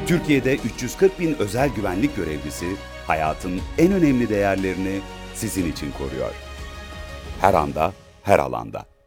Türkiye'de 340 bin özel güvenlik görevlisi hayatın en önemli değerlerini sizin için koruyor. Her anda, her alanda.